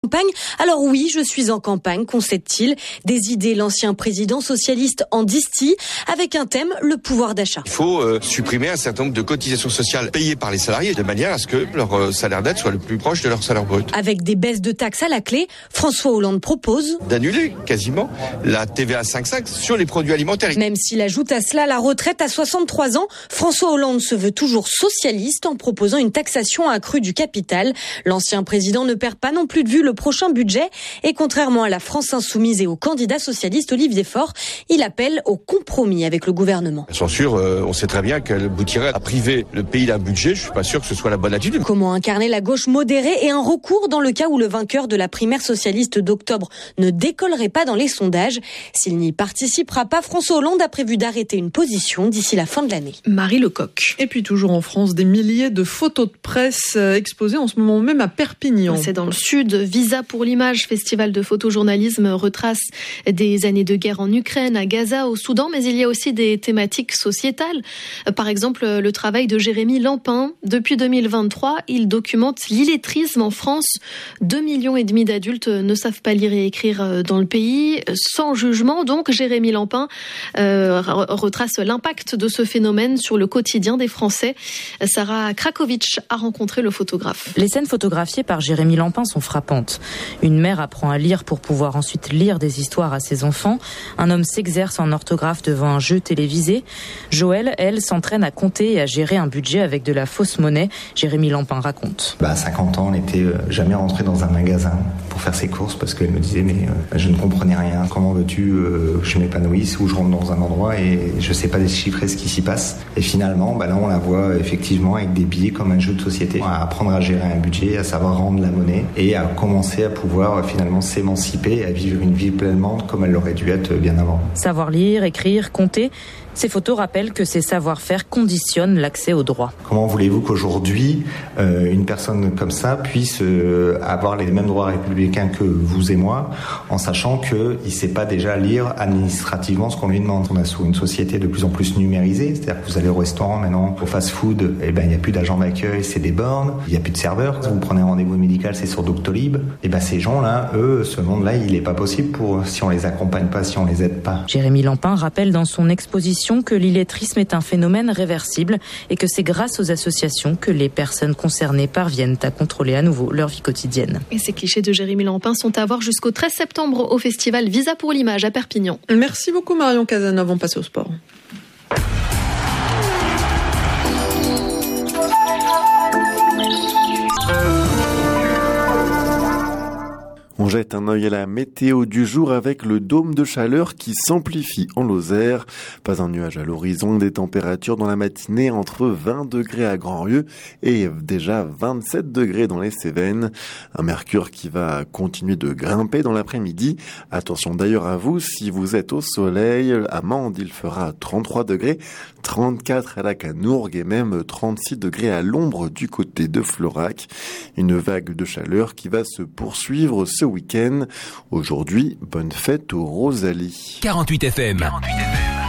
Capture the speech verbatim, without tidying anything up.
Campagne. Alors oui, je suis en campagne, concède-t-il. Des idées, l'ancien président socialiste en distille, avec un thème, le pouvoir d'achat. Il faut euh, supprimer un certain nombre de cotisations sociales payées par les salariés de manière à ce que leur euh, salaire net soit le plus proche de leur salaire brut. Avec des baisses de taxes à la clé, François Hollande propose d'annuler quasiment la T V A cinq virgule cinq sur les produits alimentaires. Même s'il ajoute à cela la retraite à soixante-trois ans, François Hollande se veut toujours socialiste en proposant une taxation accrue du capital. L'ancien président ne perd pas non plus de vue le prochain budget et contrairement à la France insoumise et au candidat socialiste Olivier Faure, il appelle au compromis avec le gouvernement. La censure, euh, on sait très bien qu'elle aboutirait à priver le pays d'un budget. Je suis pas sûr que ce soit la bonne attitude. Comment incarner la gauche modérée et un recours dans le cas où le vainqueur de la primaire socialiste d'octobre ne décollerait pas dans les sondages? S'il n'y participera pas, François Hollande a prévu d'arrêter une position d'ici la fin de l'année. Marie Lecoq. Et puis toujours en France, des milliers de photos de presse exposées en ce moment même à Perpignan. C'est dans le sud. Visa pour l'image, festival de photojournalisme, retrace des années de guerre en Ukraine, à Gaza, au Soudan, mais il y a aussi des thématiques sociétales. Par exemple, le travail de Jérémy Lampin. Depuis deux mille vingt-trois, il documente l'illettrisme en France. Deux millions et demi d'adultes ne savent pas lire et écrire dans le pays. Sans jugement, donc, Jérémy Lampin euh, retrace l'impact de ce phénomène sur le quotidien des Français. Sarah Krakowicz a rencontré le photographe. Les scènes photographiées par Jérémy Lampin sont frappantes. Une mère apprend à lire pour pouvoir ensuite lire des histoires à ses enfants. Un homme s'exerce en orthographe devant un jeu télévisé. Joël, elle, s'entraîne à compter et à gérer un budget avec de la fausse monnaie. Jérémy Lampin raconte. Bah, à cinquante ans, elle n'était jamais rentrée dans un magasin pour faire ses courses parce qu'elle me disait mais euh, je ne comprenais rien. Comment veux-tu euh, que je m'épanouisse ou je rentre dans un endroit et je ne sais pas déchiffrer ce qui s'y passe. Et finalement, bah, là on la voit effectivement avec des billets comme un jeu de société. À apprendre à gérer un budget, à savoir rendre la monnaie et à commencer à pouvoir finalement s'émanciper et à vivre une vie pleinement comme elle l'aurait dû être bien avant. Savoir lire, écrire, compter, ces photos rappellent que ces savoir-faire conditionnent l'accès aux droits. Comment voulez-vous qu'aujourd'hui, euh, une personne comme ça puisse euh, avoir les mêmes droits républicains que vous et moi, en sachant qu'il ne sait pas déjà lire administrativement ce qu'on lui demande. On a sous une société de plus en plus numérisée, c'est-à-dire que vous allez au restaurant maintenant, au fast-food, eh ben, il n'y a plus d'agent d'accueil, c'est des bornes, il n'y a plus de serveurs. Vous prenez un rendez-vous médical, c'est sur Doctolib. Et ben, ces gens-là, eux, ce monde-là, il n'est pas possible pour, si on les accompagne pas, si on les aide pas. Jérémy Lampin rappelle dans son exposition que l'illettrisme est un phénomène réversible et que c'est grâce aux associations que les personnes concernées parviennent à contrôler à nouveau leur vie quotidienne. Et ces clichés de Jérémy Lampin sont à voir jusqu'au treize septembre au festival Visa pour l'image à Perpignan. Merci beaucoup Marion Casanov, on passe au sport. On jette un œil à la météo du jour avec le dôme de chaleur qui s'amplifie en Lozère. Pas un nuage à l'horizon, des températures dans la matinée entre vingt degrés à Grandrieux et déjà vingt-sept degrés dans les Cévennes. Un mercure qui va continuer de grimper dans l'après-midi. Attention d'ailleurs à vous, si vous êtes au soleil, à Mende il fera trente-trois degrés, trente-quatre à la Canourgue et même trente-six degrés à l'ombre du côté de Florac. Une vague de chaleur qui va se poursuivre ce week-end. Aujourd'hui, bonne fête aux Rosalie. quarante-huit F M. quarante-huit F M.